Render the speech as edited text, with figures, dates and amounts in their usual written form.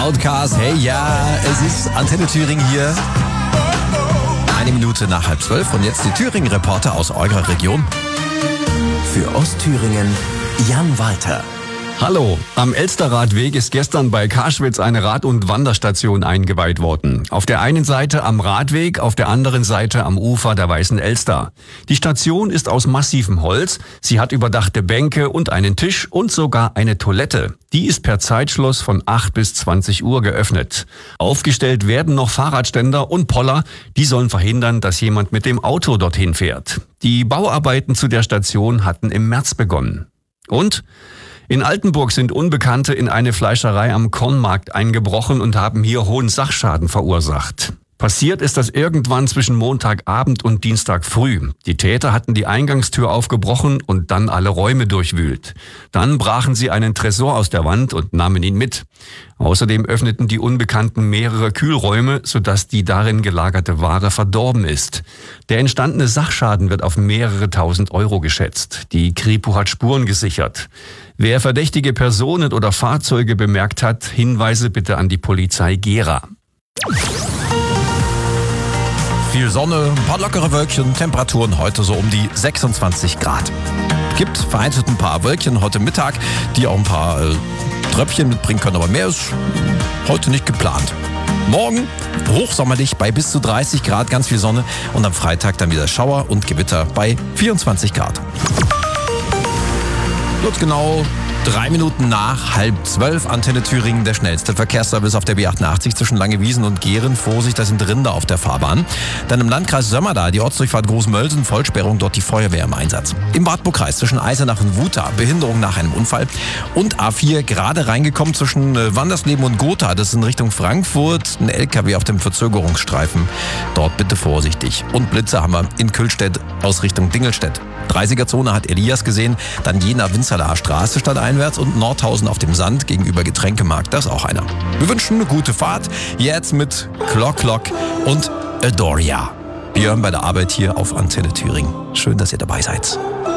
Outcast, hey ja, es ist Antenne Thüringen hier. 1 Minute nach 11:30 und jetzt die Thüringen-Reporter aus eurer Region. Für Ostthüringen, Jan Walter. Hallo, am Elsterradweg ist gestern bei Karschwitz eine Rad- und Wanderstation eingeweiht worden. Auf der einen Seite am Radweg, auf der anderen Seite am Ufer der Weißen Elster. Die Station ist aus massivem Holz, sie hat überdachte Bänke und einen Tisch und sogar eine Toilette. Die ist per Zeitschluss von 8 bis 20 Uhr geöffnet. Aufgestellt werden noch Fahrradständer und Poller, die sollen verhindern, dass jemand mit dem Auto dorthin fährt. Die Bauarbeiten zu der Station hatten im März begonnen. Und? In Altenburg sind Unbekannte in eine Fleischerei am Kornmarkt eingebrochen und haben hier hohen Sachschaden verursacht. Passiert ist das irgendwann zwischen Montagabend und Dienstag früh. Die Täter hatten die Eingangstür aufgebrochen und dann alle Räume durchwühlt. Dann brachen sie einen Tresor aus der Wand und nahmen ihn mit. Außerdem öffneten die Unbekannten mehrere Kühlräume, sodass die darin gelagerte Ware verdorben ist. Der entstandene Sachschaden wird auf mehrere tausend Euro geschätzt. Die Kripo hat Spuren gesichert. Wer verdächtige Personen oder Fahrzeuge bemerkt hat, Hinweise bitte an die Polizei Gera. Viel Sonne, ein paar lockere Wölkchen, Temperaturen heute so um die 26 Grad. Gibt vereinzelt ein paar Wölkchen heute Mittag, die auch ein paar Tröpfchen mitbringen können, aber mehr ist heute nicht geplant. Morgen hochsommerlich bei bis zu 30 Grad, ganz viel Sonne und am Freitag dann wieder Schauer und Gewitter bei 24 Grad. Wird genau 3 Minuten nach 11:30, Antenne Thüringen, der schnellste Verkehrsservice auf der B88 zwischen Langewiesen und Gehren. Vorsicht, da sind Rinder auf der Fahrbahn. Dann im Landkreis Sömmerda, die Ortsdurchfahrt Großmölsen, Vollsperrung, dort die Feuerwehr im Einsatz. Im Wartburgkreis zwischen Eisenach und Wuta, Behinderung nach einem Unfall. Und A4 gerade reingekommen zwischen Wandersleben und Gotha, das ist in Richtung Frankfurt, ein LKW auf dem Verzögerungsstreifen. Dort bitte vorsichtig. Und Blitze haben wir in Kühlstedt aus Richtung Dingelstedt. 30er-Zone hat Elias gesehen, dann Jena-Winzerlaer Straße stadteinwärts und Nordhausen auf dem Sand gegenüber Getränkemarkt, da ist auch einer. Wir wünschen eine gute Fahrt, jetzt mit Clock Clock und Adoria. Björn bei der Arbeit hier auf Antenne Thüringen. Schön, dass ihr dabei seid.